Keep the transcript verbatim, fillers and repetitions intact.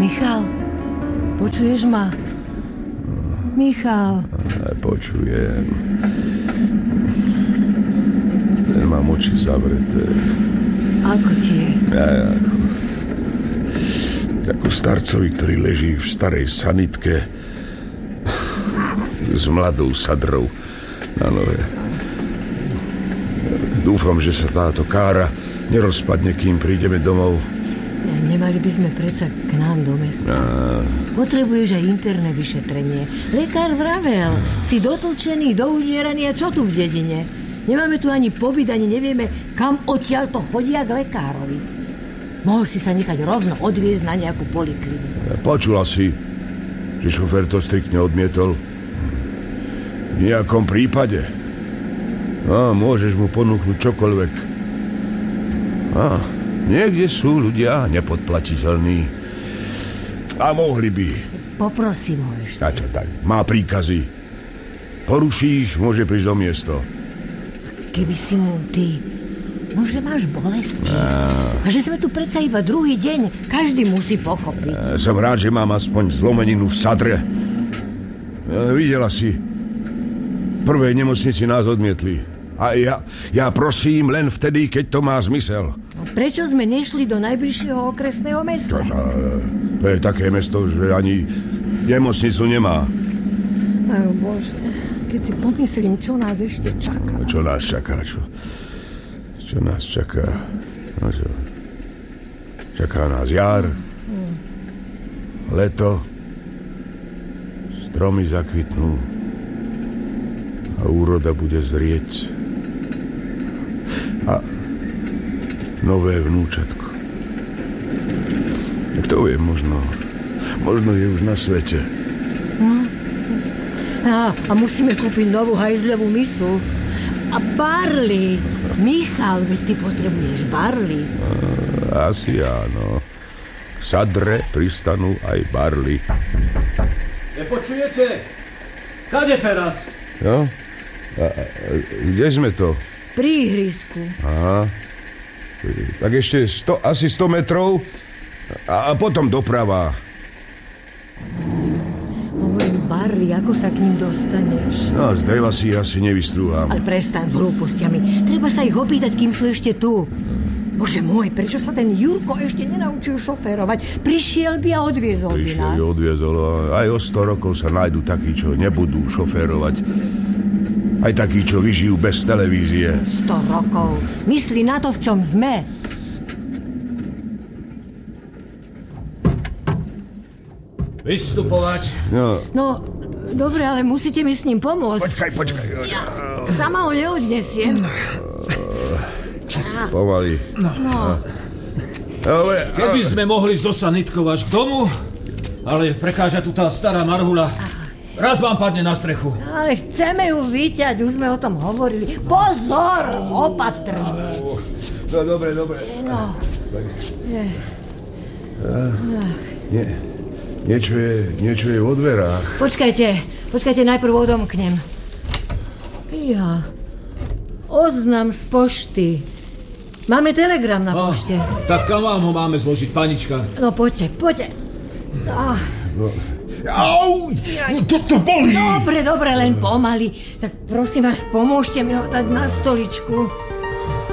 Michal, počuješ ma? Michal. Počujem. Ten mám oči zavreté. Ako ti je? Ja, ako... Ako starcovi, ktorý leží v starej sanitke s mladou sadrou na nohe. Dúfam, že sa táto kára nerozpadne, kým prídeme domov. Nemali by sme predsa k nám do mesta. A... Potrebuješ aj interné vyšetrenie. Lekár vravel, si dotlčený, doudieraný a čo tu v dedine? Nemáme tu ani pobyt, ani nevieme, kam odtiaľ to chodia k lekárovi. Mohol si sa nechať rovno odviezť na nejakú polikliniku. Počula si, že šofér to striktne odmietol? V nejakom prípade. A môžeš mu ponúknuť čokoľvek. A niekde sú ľudia nepodplatiteľní. A mohli by. Poprosím ho ešte. A čo tak? Má príkazy. Poruší ich, môže prísť do miesto. Keby si mu ty... Možno máš bolesti. A... a že sme tu predsa iba druhý deň. Každý musí pochopiť. A som rád, že mám aspoň zlomeninu v sadre. A videla si, v prvej nemocnici nás odmietli. A ja, ja prosím len vtedy, keď to má zmysel. Prečo sme nešli do najbližšieho okresného mesta? To, to je také mesto, že ani nemocnicu nemá. Ach, Bože, keď si pomyslím, čo nás ešte čaká. Čo nás čaká, čo? Čo nás čaká? No čo? Čaká nás jar, mm. leto, stromy zakvitnú a úroda bude zrieť. A nové vnúčatko. Kto vie, možno, možno je už na svete. No. A, a musíme kúpiť novú hajzľovú misu. A barly. Michal, veď ty potrebuješ barly. A, asi áno. V sadre pristanú aj barly. Nepočujete? Kade teraz? No? A, a, kde sme to? Pri ihrisku. Aha. Tak ešte sto, asi sto metrov a, a potom doprava. Hovorím, barly, ako sa k ním dostaneš? No, z dreva si asi nevystrúham. Ale prestaň s hlúpostiami. Treba sa ich opýtať, kým sú ešte tu. Bože môj, prečo sa ten Jurko ešte nenaučil šoférovať? Prišiel by a odviezol by nás. Prišiel by odviezol. Aj o sto rokov sa nájdú takí, čo nebudú šoférovať. Aj takí, čo vyžijú bez televízie. Sto rokov. Myslí na to, v čom sme. Vystupovať. No, No, dobre, ale musíte mi s ním pomôcť. počkaj, počkaj. Ja sama ho neodnesiem. Pomaly. No. Dobre. Keby sme mohli zosanitkovať až k domu, ale prekáža tu tá stará marhula. Raz vám padne na strechu. Ale chceme ju vyťať, už sme o tom hovorili. Pozor, opatrne. No, dobre, dobre. No. Je. Nie, niečo je, niečo je vo dverách. Počkajte, počkajte, najprv odomknem. Ja. Oznam z pošty. Máme telegram na pošte. Oh, tak kam vám ho máme zložiť, panička? No poďte, poďte. Ah. No. Au! To, to bolí! Dobre, dobre, len pomaly. Tak prosím vás, pomôžte mi ho dať na stoličku.